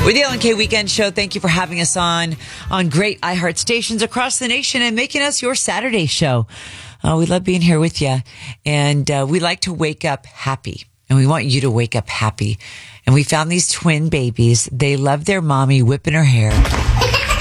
We're the LNK Weekend Show. Thank you for having us on great iHeart stations across the nation and making us your Saturday show. We love being here with you. And we like to wake up happy. And we want you to wake up happy. And we found these twin babies. They love their mommy whipping her hair.